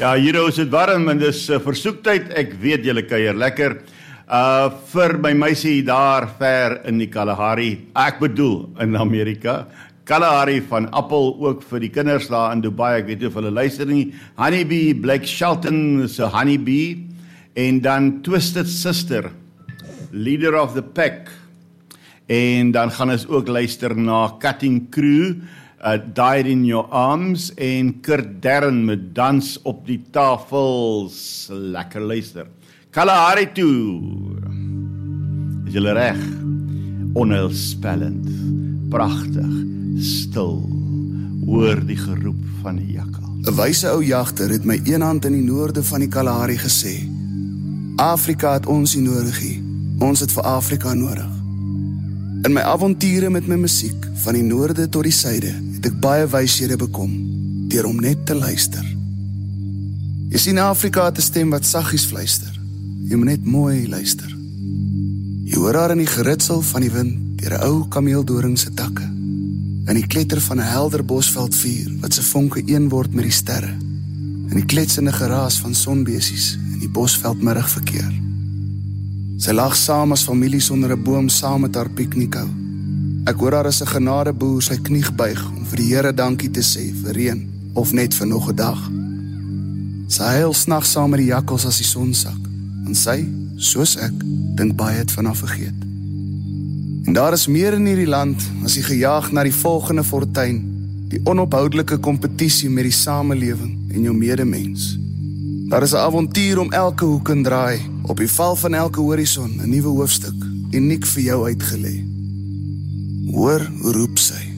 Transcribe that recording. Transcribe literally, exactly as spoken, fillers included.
Ja, hier is dit warm en dis uh, versoektyd. Ek weet julle kuier lekker. Uh, vir my meisie daar ver in die Kalahari, ek bedoel in Amerika, Kalahari van Appel, ook vir die kinders daar in Dubai, ek weet nie of hulle luister nie, Honeybee, Blake Shelton, so Honeybee, en dan Twisted Sister, Leader of the Pack, en dan gaan ons ook luister na Cutting Crew, uh, Died in Your Arms, en Kurt Darren met Dans op die Tafels, lekker luister. Kalahari toe, is julle reg, onheilspellend, prachtig, stil, hoor die geroep van die jakkals. 'n wyse ou jagter het my een hand in die noorde van die Kalahari gesê, Afrika het ons nie nodig nie, ons het vir Afrika nodig. In my avonture met my musiek, van die noorde tot die suide, het ek baie wyshede bekom, deur om net te luister. Jy sien, Afrika het 'n stem wat saggies fluister, jy moet net mooi luister. Jy hoor haar in die geritsel van die wind, deur 'n ou kameeldoring se takke, in die kletter van 'n helder bosveldvuur, wat se vonke een word met die sterre, in die kletsende geraas van sonbesies, in die bosveldmiddagverkeer. Sy lag saam as families onder 'n boom saam met haar piknik hou. Ek hoor haar as 'n genadeboer sy knie buig om vir die Here dankie te sê vir reën of net vir nog 'n dag. Sy huil snags saam met die jakkals as die son sak, en sy, soos ek, dink baie het van haar vergeet. En daar is meer in hierdie land as die gejaag na die volgende fortuin, die onophoudelike kompetisie met die samelewing en jou medemens. Daar is 'n avontuur om elke hoek en draai, op die val van elke horison 'n nuwe hoofstuk, uniek vir jou uitgelê. Hoor hoe roep sy.